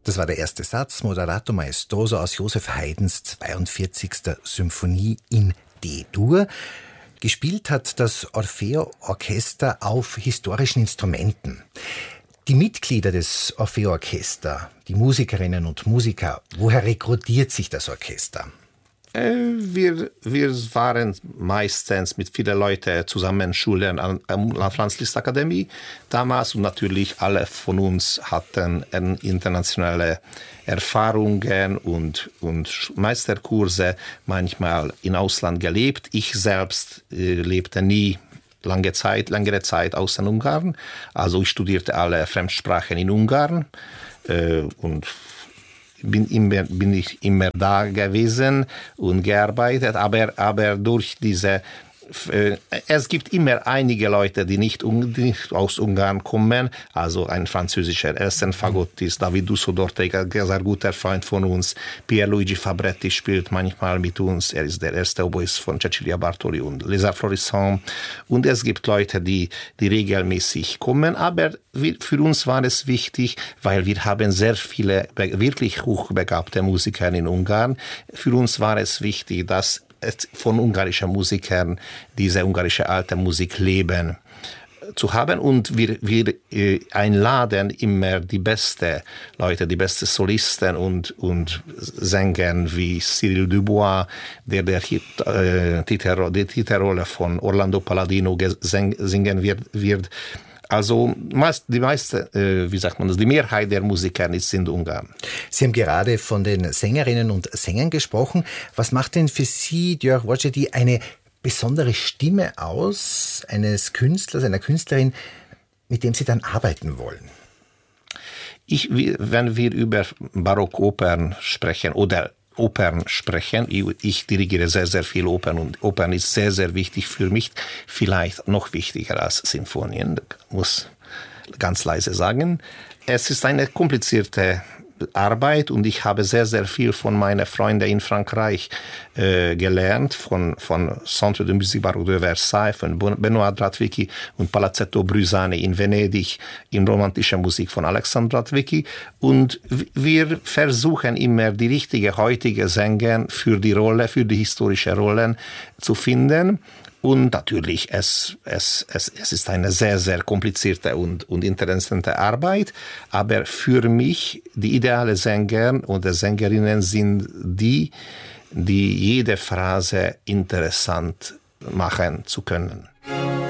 Das war der erste Satz, Moderato Maestoso aus Joseph Haydns 42. Symphonie in D-Dur. Gespielt hat das Orfeo-Orchester auf historischen Instrumenten. Die Mitglieder des Orfeo-Orchester, die Musikerinnen und Musiker, woher rekrutiert sich das Orchester? Wir waren meistens mit vielen Leuten zusammen Schülern an der Franz-Liszt-Akademie damals und natürlich alle von uns hatten internationale Erfahrungen und Meisterkurse, manchmal im Ausland gelebt. Ich selbst lebte nie längere Zeit außer Ungarn. Also ich studierte alle Fremdsprachen in Ungarn und bin ich immer da gewesen und gearbeitet, aber durch diese es gibt immer einige Leute, die nicht aus Ungarn kommen, also ein französischer Fagotist, David Dusodorte, ein sehr guter Freund von uns, Pierluigi Fabretti spielt manchmal mit uns, er ist der erste Oboist von Cecilia Bartoli und Lézard Florissant und es gibt Leute, die regelmäßig kommen, aber für uns war es wichtig, weil wir haben sehr viele wirklich hochbegabte Musiker in Ungarn, für uns war es wichtig, dass von ungarischen Musikern diese ungarische alte Musik leben zu haben und wir einladen immer die besten Leute, die besten Solisten und Sänger wie Cyril Dubois, der die Titelrolle von Orlando Palladino singen wird. Also die Mehrheit der Musiker ist in Ungarn. Sie haben gerade von den Sängerinnen und Sängern gesprochen. Was macht denn für Sie, György Wojtyla, eine besondere Stimme aus eines Künstlers, einer Künstlerin, mit dem Sie dann arbeiten wollen? Wenn wir über Barockopern sprechen oder Opern sprechen. Ich dirigiere sehr, sehr viel Opern und Opern ist sehr, sehr wichtig für mich. Vielleicht noch wichtiger als Sinfonien, muss ganz leise sagen. Es ist eine komplizierte Arbeit und ich habe sehr, sehr viel von meinen Freunden in Frankreich gelernt, von Centre de Musique Baroque de Versailles, von Benoît Dratwicki und Palazzetto Brusani in Venedig, in romantischer Musik von Alexandre Dratwicki. Und wir versuchen immer die richtige heutige Sänger für die historische Rollen zu finden. Und natürlich, es ist eine sehr, sehr komplizierte und interessante Arbeit. Aber für mich, die ideale Sänger oder Sängerinnen sind die jede Phrase interessant machen zu können.